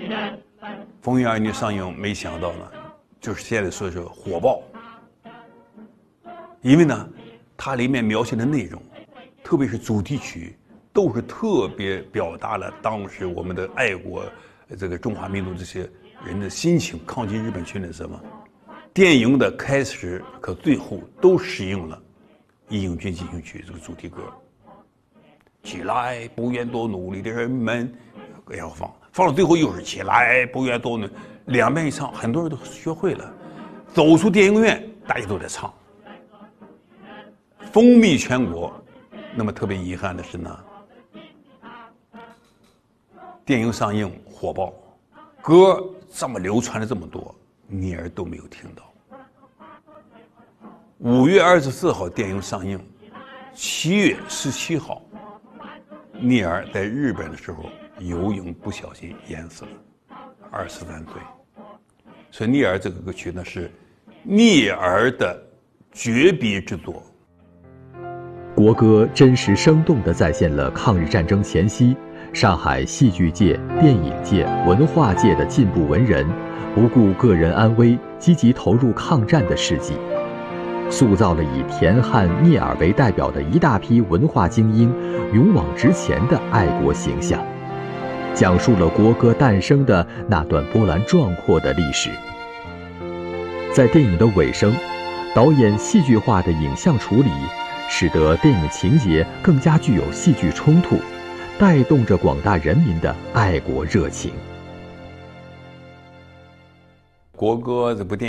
风云儿女上映，没想到呢，就是现在说是火爆。因为呢，它里面描写的内容，特别是主题曲，都是特别表达了当时我们的爱国这个中华民族这些人的心情，抗击日本侵略什么。电影的开始和最后都使用了《义勇军进行曲》这个主题歌。起来，不愿多努力的人们，要放到最后又是起来，不愿多努力，两遍一唱，很多人都学会了。走出电影院，大家都在唱，风靡全国。那么特别遗憾的是呢，电影上映火爆，歌这么流传了这么多，你儿都没有听到。5月24号电影上映，7月17号，聂耳在日本的时候游泳不小心淹死了，23岁。所以聂耳这个歌曲呢是聂耳的绝笔之作。 国歌真实生动地再现了抗日战争前夕上海戏剧界、电影界、文化界的进步文人不顾个人安危，积极投入抗战的事迹，塑造了以田汉、聂耳为代表的一大批文化精英勇往直前的爱国形象，讲述了国歌诞生的那段波澜壮阔的历史。在电影的尾声，导演戏剧化的影像处理，使得电影情节更加具有戏剧冲突，带动着广大人民的爱国热情。 国歌这部电影